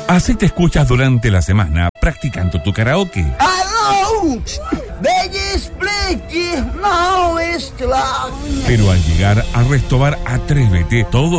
Así te escuchas durante la semana practicando tu karaoke. ¡Aló! ¡Me explique! ¡No es claro! Pero al llegar a Restobar, atrévete todo